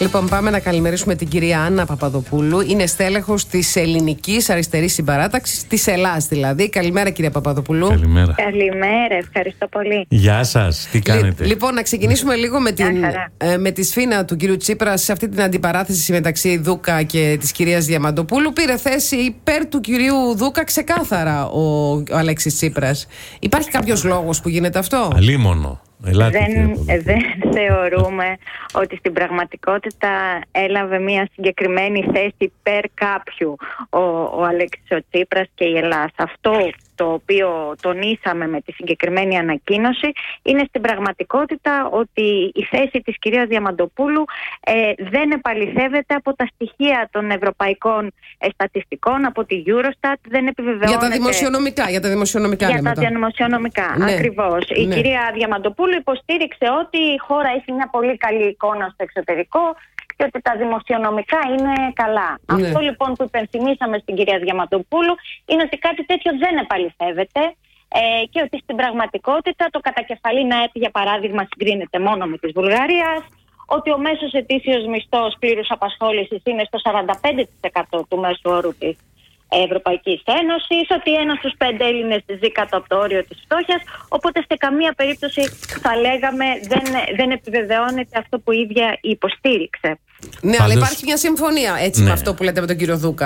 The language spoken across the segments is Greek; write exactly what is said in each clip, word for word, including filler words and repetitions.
Λοιπόν, πάμε να καλημερίσουμε την κυρία Άννα Παπαδοπούλου. Είναι στέλεχος της Ελληνικής Αριστερής Συμπαράταξης, της Ελλάς δηλαδή. Καλημέρα, κυρία Παπαδοπούλου. Καλημέρα. Καλημέρα, ευχαριστώ πολύ. Γεια σας, τι κάνετε? Λοιπόν, να ξεκινήσουμε λίγο με, την, ε, με τη σφήνα του κυρίου Τσίπρα σε αυτή την αντιπαράθεση μεταξύ Δούκα και της κυρίας Διαμαντοπούλου. Πήρε θέση υπέρ του κυρίου Δούκα ξεκάθαρα ο, ο Αλέξης Τσίπρας. Υπάρχει κάποιος λόγος που γίνεται αυτό? Αλίμονο. Ελάτε, δεν, δεν θεωρούμε ότι στην πραγματικότητα έλαβε μια συγκεκριμένη θέση υπέρ κάποιου ο, ο Αλέξης ο Τσίπρας και η Ελλάδα. Αυτό το οποίο τονίσαμε με τη συγκεκριμένη ανακοίνωση είναι στην πραγματικότητα ότι η θέση της κυρίας Διαμαντοπούλου ε, δεν επαληθεύεται από τα στοιχεία των ευρωπαϊκών ε, στατιστικών, από τη Eurostat, δεν επιβεβαιώνεται. Για τα δημοσιονομικά, για τα δημοσιονομικά. Για τα δημοσιονομικά, ναι. Ακριβώς. Η ναι. κυρία Διαμαντοπούλου υποστήριξε ότι η χώρα έχει μια πολύ καλή εικόνα στο εξωτερικό και ότι τα δημοσιονομικά είναι καλά. Ναι. Αυτό λοιπόν που υπενθυμίσαμε στην κυρία Διαμαντοπούλου είναι ότι κάτι τέτοιο δεν επαληθεύεται ε, και ότι στην πραγματικότητα το κατακεφαλήν ΑΕΠ, για παράδειγμα, συγκρίνεται μόνο με της Βουλγαρίας, ότι ο μέσος ετήσιος μισθός πλήρους απασχόλησης είναι στο σαράντα πέντε τοις εκατό του μέσου όρου της Ευρωπαϊκής Ένωσης, ότι ένας στους πέντε Έλληνες ζει κάτω από το όριο της φτώχειας, οπότε σε καμία περίπτωση θα λέγαμε δεν, δεν επιβεβαιώνεται αυτό που η ίδια υποστήριξε. Ναι, αλλά υπάρχει μια συμφωνία έτσι ναι. με αυτό που λέτε με τον κύριο Δούκα.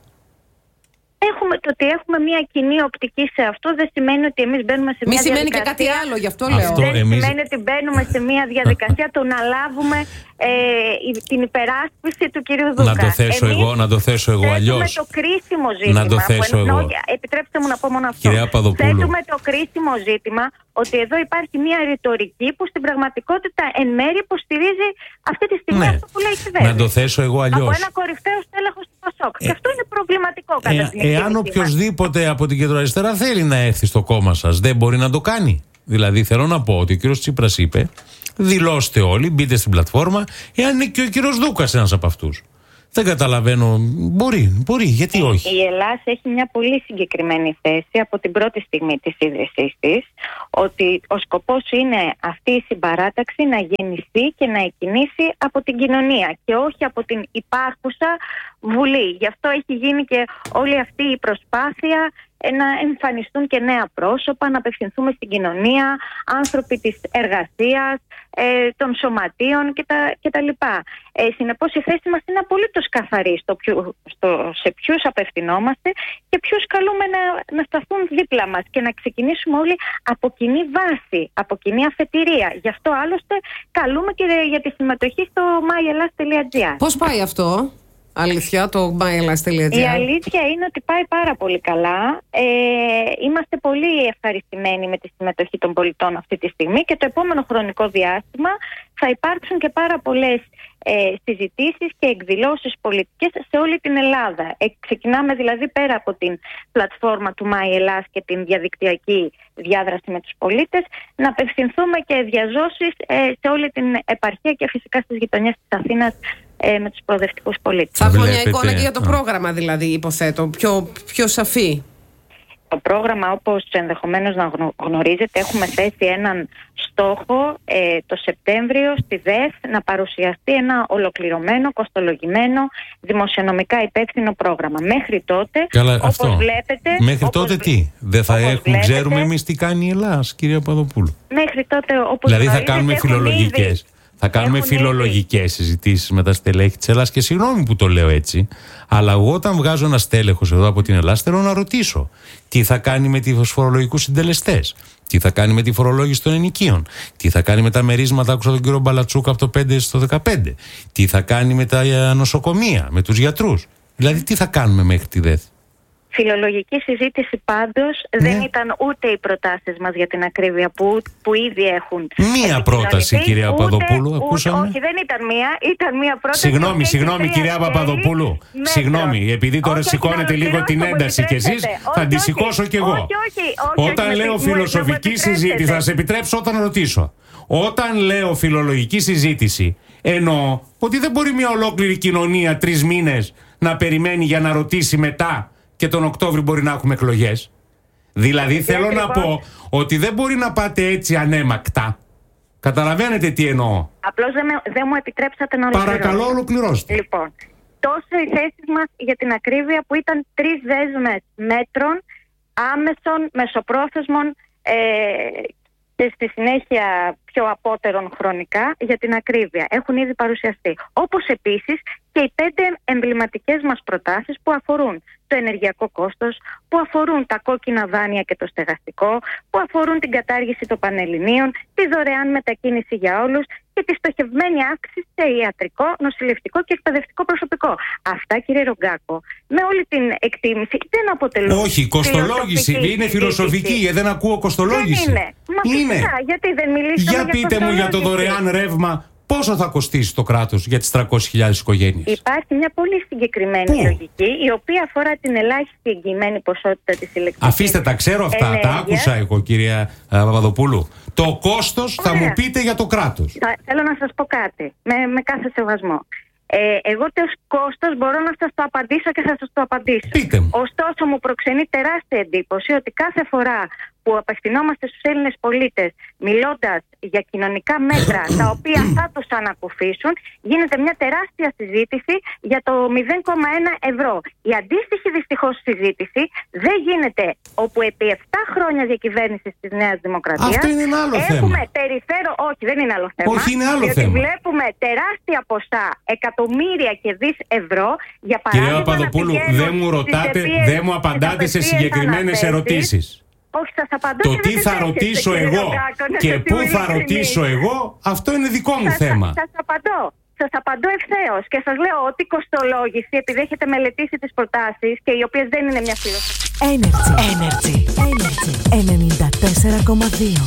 Έχουμε, το ότι έχουμε μια κοινή οπτική σε αυτό δεν σημαίνει ότι εμείς μπαίνουμε σε Μη μια σημαίνει διαδικασία. Και κάτι άλλο, γι' αυτό λέω. Αυτό δεν εμείς... σημαίνει ότι μπαίνουμε σε μια διαδικασία του να λάβουμε ε, την υπεράσπιση του κυρίου Δούκα. Να το θέσω εμείς εγώ, να το θέσω εγώ αλλιώς. Θέτουμε το κρίσιμο ζήτημα. Να το θέσω εγώ. Επιτρέψτε μου να πω μόνο αυτό. Κυρία Παπαδοπούλου. Θέτουμε το κρίσιμο ζήτημα ότι εδώ υπάρχει μια ρητορική που στην πραγματικότητα εν μέρει υποστηρίζει αυτή τη στιγμή ναι. αυτό που λέει η κυβέρνηση. Να το θέσω εγώ αλλιώς. Από ένα κορυφαίο στέλεχος του ΠΑΣΟΚ. Ε, και αυτό είναι προβληματικό κατά ε, την εκτίμησή Εάν οποιοδήποτε από την κεντροαριστερά θέλει να έρθει στο κόμμα σας, δεν μπορεί να το κάνει. Δηλαδή θέλω να πω ότι ο κύριος Τσίπρας είπε, δηλώστε όλοι, μπείτε στην πλατφόρμα, εάν είναι και ο κύριος Δούκας ένας από αυτούς. Δεν καταλαβαίνω. Μπορεί, μπορεί, γιατί όχι. Η Ελλάδα έχει μια πολύ συγκεκριμένη θέση από την πρώτη στιγμή της ίδρυσής της, ότι ο σκοπός είναι αυτή η συμπαράταξη να γεννηθεί και να εκκινήσει από την κοινωνία και όχι από την υπάρχουσα Βουλή. Γι' αυτό έχει γίνει και όλη αυτή η προσπάθεια να εμφανιστούν και νέα πρόσωπα, να απευθυνθούμε στην κοινωνία, άνθρωποι της εργασίας, ε, των σωματείων κτλ. Ε, συνεπώς η θέση μας είναι απολύτως καθαρή στο ποιο, στο, σε ποιους απευθυνόμαστε και ποιους καλούμε να, να σταθούν δίπλα μας και να ξεκινήσουμε όλοι από κοινή βάση, από κοινή αφετηρία. Γι' αυτό άλλωστε καλούμε και για τη συμμετοχή στο my elas τελεία gr. Πώς πάει αυτό? Αλήθεια, το my elas τελεία gr. Η αλήθεια είναι ότι πάει πάρα πολύ καλά. Ε, είμαστε πολύ ευχαριστημένοι με τη συμμετοχή των πολιτών αυτή τη στιγμή και το επόμενο χρονικό διάστημα θα υπάρξουν και πάρα πολλές ε, συζητήσεις και εκδηλώσεις πολιτικές σε όλη την Ελλάδα. Ε, ξεκινάμε δηλαδή πέρα από την πλατφόρμα του my elas και την διαδικτυακή διάδραση με τους πολίτες να απευθυνθούμε και διαζώσεις ε, σε όλη την επαρχία και φυσικά στις γειτονιές της Αθήνας Ε, με τους προοδευτικούς πολίτες. Θα έχουμε μια εικόνα και για το πρόγραμμα δηλαδή, υποθέτω, πιο, πιο σαφή. Το πρόγραμμα, όπως ενδεχομένως να γνωρίζετε, έχουμε θέσει έναν στόχο ε, το Σεπτέμβριο στη ΔΕΘ να παρουσιαστεί ένα ολοκληρωμένο, κοστολογημένο, δημοσιονομικά υπεύθυνο πρόγραμμα. Μέχρι τότε, Καλά, όπως αυτό. βλέπετε... Μέχρι όπως, τότε τι, δεν θα έχουν, βλέπετε, ξέρουμε εμείς τι κάνει η Ελλάδα, κυρία Παπαδοπούλου. Μέχρι τότε, όπως δηλαδή γνωρίζετε, θα κάνουμε φιλολογικές. Θα κάνουμε φιλολογικές συζητήσεις με τα στελέχη της Ελλάδας και συγγνώμη που το λέω έτσι, αλλά εγώ όταν βγάζω ένα στέλεχος εδώ από την Ελλάδα θέλω να ρωτήσω τι θα κάνει με τους φορολογικούς συντελεστές, τι θα κάνει με τη φορολόγηση των ενοικίων, τι θα κάνει με τα μερίσματα, άκουσα τον κύριο Μπαλατσούκα από το πέντε στο δεκαπέντε, τι θα κάνει με τα νοσοκομεία, με τους γιατρούς. Δηλαδή τι θα κάνουμε μέχρι τη ΔΕΘ. Φιλολογική συζήτηση πάντως ναι. δεν ήταν ούτε οι προτάσεις μας για την ακρίβεια που, που ήδη έχουν. Μία πρόταση, κυρία Παπαδοπούλου, ακούσαμε. Όχι, δεν ήταν μία, ήταν μία πρόταση. Συγγνώμη, συγγνώμη, κυρία Παπαδοπούλου. Συγγνώμη, επειδή τώρα όχι, σηκώνετε όχι, λίγο την ένταση κι εσείς, θα τη σηκώσω κι εγώ. Όχι, όχι, όχι, όταν όχι, λέω όχι, φιλοσοφική συζήτηση, θα σε επιτρέψω όταν ρωτήσω. Όταν λέω φιλολογική συζήτηση, εννοώ ότι δεν μπορεί μια ολόκληρη κοινωνία τρεις μήνες να περιμένει για να ρωτήσει μετά. Και τον Οκτώβρη μπορεί να έχουμε εκλογές. Δηλαδή θέλω να πω ότι δεν μπορεί να πάτε έτσι ανέμακτα. Καταλαβαίνετε τι εννοώ? Απλώς δεν, δεν μου επιτρέψατε να ολοκληρώσω. Παρακαλώ, ολοκληρώστε. Λοιπόν, τόσο οι θέσεις μας για την ακρίβεια που ήταν τρεις δέσμες μέτρων άμεσων, μεσοπρόθεσμων ε, και στη συνέχεια πιο απότερων χρονικά για την ακρίβεια. Έχουν ήδη παρουσιαστεί. Όπως επίσης και οι πέντε εμβληματικές μας προτάσεις που αφορούν το ενεργειακό κόστος, που αφορούν τα κόκκινα δάνεια και το στεγαστικό, που αφορούν την κατάργηση των πανελληνίων, τη δωρεάν μετακίνηση για όλους και τη στοχευμένη αύξηση σε ιατρικό, νοσηλευτικό και εκπαιδευτικό προσωπικό. Αυτά, κύριε Ρογκάκο, με όλη την εκτίμηση δεν αποτελούν. Όχι, κοστολόγηση. Είναι φιλοσοφική. Ε, δεν ακούω κοστολόγηση. Δεν είναι. Μα είναι. Φυσικά, γιατί δεν μιλήσαμε για για πείτε μου για το δωρεάν ρεύμα. Πόσο θα κοστίσει το κράτος για τις τριακόσιες χιλιάδες οικογένειες? Υπάρχει μια πολύ συγκεκριμένη Πού? λογική, η οποία αφορά την ελάχιστη εγγυημένη ποσότητα της ηλεκτρικής. Αφήστε τα, ξέρω αυτά. ενέργειας. Τα άκουσα εγώ, κυρία Παπαδοπούλου. Το κόστος θα μου πείτε για το κράτος. Θα, θέλω να σας πω κάτι, με, με κάθε σεβασμό. Ε, εγώ το κόστος μπορώ να σας το απαντήσω και θα σας το απαντήσω. Πείτε μου. Ωστόσο, μου προξενεί τεράστια εντύπωση ότι κάθε φορά που απευθυνόμαστε στους Έλληνες πολίτες μιλώντας για κοινωνικά μέτρα τα οποία θα τους ανακουφίσουν, γίνεται μια τεράστια συζήτηση για το μηδέν κόμμα ένα ευρώ. Η αντίστοιχη δυστυχώς συζήτηση δεν γίνεται όπου επί επτά χρόνια διακυβέρνησης της Νέας Δημοκρατίας αυτό είναι ένα άλλο έχουμε θέμα. περιφέρω, όχι δεν είναι άλλο θέμα, όχι, είναι άλλο διότι θέμα. βλέπουμε τεράστια ποσά, εκατομμύρια και δις ευρώ για παράδειγμα. Κυρία Παπαδοπούλου, δεν μου ρωτάτε, δεν μου απαντάτε σε συγκεκριμένες ερωτήσεις. Όχι, σας απαντώ. Το τι θα ρωτήσω εγώ και πού θα ρωτήσω εγώ, αυτό είναι δικό μου σας, θέμα. Σας απαντώ. Σας απαντώ ευθέως και σας λέω ότι η κοστολόγηση, επειδή έχετε μελετήσει τις προτάσεις και οι οποίες δεν είναι μια φιλοσοφία. Energy. Energy. Energy. ενενήντα τέσσερα κόμμα δύο.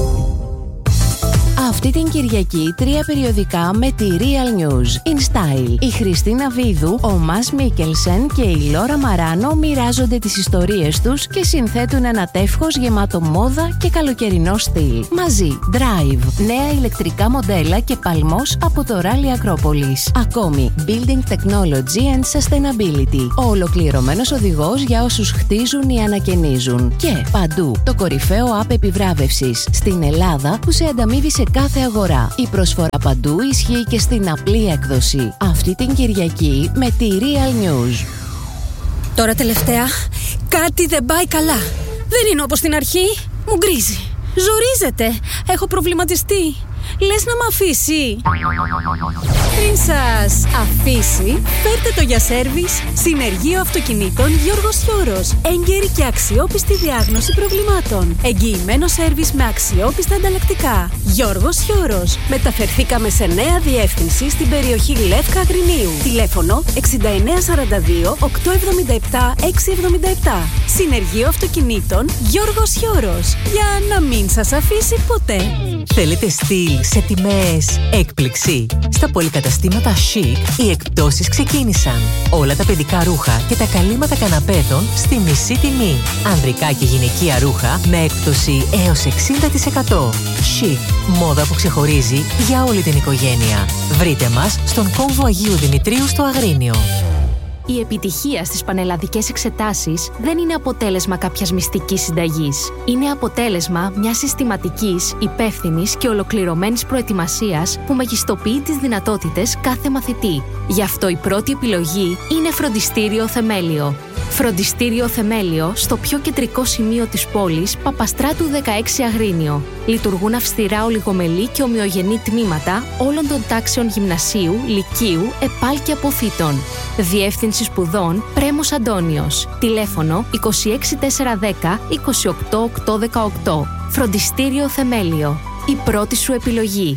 Αυτή την Κυριακή τρία περιοδικά με τη Real News. In Style. Η Χριστίνα Βίδου, ο Μας Μίκελσεν και η Λόρα Μαράνο μοιράζονται τις ιστορίες τους και συνθέτουν ένα τεύχος γεμάτο μόδα και καλοκαιρινό στυλ. Μαζί, Drive, νέα ηλεκτρικά μοντέλα και παλμός από το Rally Ακρόπολης. Ακόμη, Building Technology and Sustainability. Ο ολοκληρωμένος οδηγός για όσους χτίζουν ή ανακαινίζουν. Και παντού, το κορυφαίο app επιβράβευσης στην Ελλάδα που σε ανταμείβει σε κάθε αγορά. Η προσφορά παντού ισχύει και στην απλή έκδοση. Αυτή την Κυριακή με τη Real News. Τώρα τελευταία, κάτι δεν πάει καλά. Δεν είναι όπως στην αρχή. Μου γκρίζει. Ζορίζεται. Έχω προβληματιστεί. Λες να μ' αφήσει? Πριν σας αφήσει, φέρτε το για σέρβις Συνεργείο Αυτοκινήτων Γιώργος Χιώρος. Έγκαιρη και αξιόπιστη διάγνωση προβλημάτων. Εγγυημένο σέρβις με αξιόπιστα ανταλλακτικά. Γιώργος Χιώρος. Μεταφερθήκαμε σε νέα διεύθυνση στην περιοχή Λεύκα Αγρινίου. Τηλέφωνο εξήντα εννέα σαράντα δύο οκτακόσια εβδομήντα επτά εξακόσια εβδομήντα επτά. Συνεργείο Αυτοκινήτων Γιώργος Χιώρος. Για να μην σας αφήσει ποτέ. Θέλετε στυλ σε τιμές έκπληξη? Στα πολυκαταστήματα Chic οι εκπτώσεις ξεκίνησαν. Όλα τα παιδικά ρούχα και τα καλύματα καναπέδων στη μισή τιμή. Ανδρικά και γυναικεία ρούχα με έκπτωση έως εξήντα τοις εκατό. Chic, μόδα που ξεχωρίζει για όλη την οικογένεια. Βρείτε μας στον κόμβο Αγίου Δημητρίου στο Αγρίνιο. Η επιτυχία στις πανελλαδικές εξετάσεις δεν είναι αποτέλεσμα κάποιας μυστικής συνταγής. Είναι αποτέλεσμα μιας συστηματικής, υπεύθυνης και ολοκληρωμένης προετοιμασίας που μεγιστοποιεί τις δυνατότητες κάθε μαθητή. Γι' αυτό η πρώτη επιλογή είναι Φροντιστήριο Θεμέλιο. Φροντιστήριο Θεμέλιο στο πιο κεντρικό σημείο της πόλης, Παπαστράτου δεκαέξι Αγρίνιο. Λειτουργούν αυστηρά ολιγομελή και ομοιογενή τμήματα όλων των τάξεων γυμνασίου, λυκείου, επάλ και αποθήτων. Διεύθυνση σπουδών Πρέμος Αντώνιος. Τηλέφωνο είκοσι έξι τετρακόσια δέκα είκοσι οκτώ οκτακόσια δεκαοκτώ. Φροντιστήριο Θεμέλιο. Η πρώτη σου επιλογή.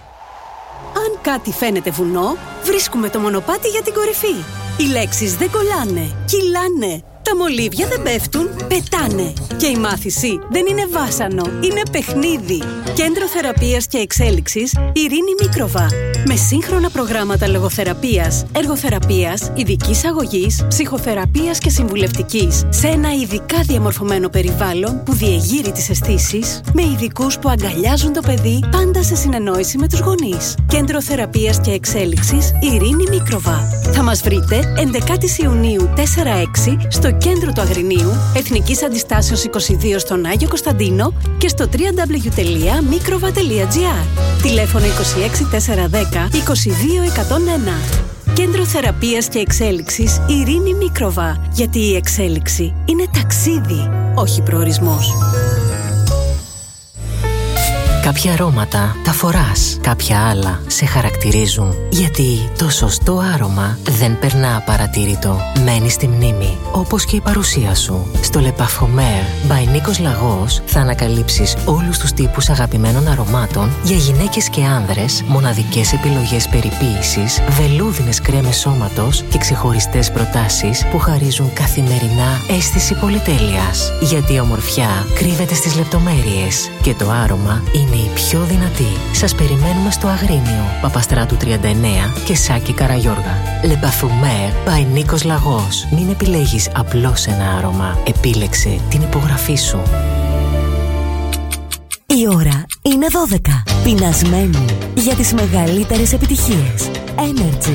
Αν κάτι φαίνεται βουνό, βρίσκουμε το μονοπάτι για την κορυφή. Οι λέξεις δεν κολλάνε, κυλάνε. Τα μολύβια δεν πέφτουν, πετάνε. Και η μάθηση δεν είναι βάσανο, είναι παιχνίδι. Κέντρο Θεραπείας και Εξέλιξης Ειρήνη Μίκροβα. Με σύγχρονα προγράμματα λογοθεραπείας, εργοθεραπείας, ειδικής αγωγής, ψυχοθεραπείας και συμβουλευτικής σε ένα ειδικά διαμορφωμένο περιβάλλον που διεγείρει τις αισθήσεις, με ειδικούς που αγκαλιάζουν το παιδί πάντα σε συνεννόηση με τους γονείς. Κέντρο Θεραπείας και Εξέλιξης Ειρήνη Μίκροβα. Θα μας βρείτε έντεκα Ιουνίου τέσσερα έξι στο κέντρο του Αγρινίου, Εθνικής Αντιστάσεως είκοσι δύο στον Άγιο Κωνσταντίνο και στο double-u double-u double-u τελεία μίκροβα τελεία τζι άρ. Τηλέφωνο είκοσι έξι τετρακόσια δέκα είκοσι δύο εκατόν ένα. Κέντρο Θεραπείας και Εξέλιξης Ειρήνη Μίκροβα. Γιατί η εξέλιξη είναι ταξίδι, όχι προορισμός. Κάποια αρώματα τα φοράς, κάποια άλλα σε χαρακτηρίζουν. Γιατί το σωστό άρωμα δεν περνά απαρατήρητο. Μένει στη μνήμη, όπως και η παρουσία σου. Στο Le Parfumeur by Νίκος Λαγός θα ανακαλύψεις όλους τους τύπους αγαπημένων αρωμάτων για γυναίκες και άνδρες, μοναδικές επιλογές περιποίησης, βελούδινες κρέμες σώματος και ξεχωριστές προτάσεις που χαρίζουν καθημερινά αίσθηση πολυτέλειας. Γιατί η ομορφιά κρύβεται στις λεπτομέρειες και το άρωμα είναι η πιο δυνατή. Σας περιμένουμε στο Αγρίνιο, Παπαστράτου τριάντα εννέα και Σάκη Καραγιώργα. Le Parfumeur by Νίκος Λαγός. Μην επιλέγεις απλώς ένα άρωμα. Επίλεξε την υπογραφή σου. Η ώρα είναι δώδεκα. Πεινασμένοι για τις μεγαλύτερες επιτυχίες. Energy.